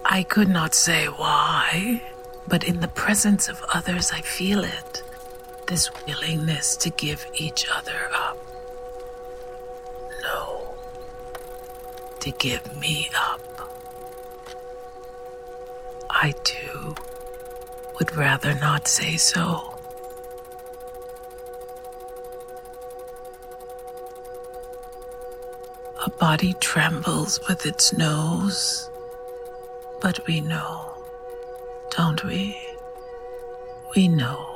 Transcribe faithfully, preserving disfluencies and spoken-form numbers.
I could not say why, but in the presence of others I feel it, this willingness to give each other up. No, to give me up. I too would rather not say so. A body trembles with its nose, but we know, don't we? We know.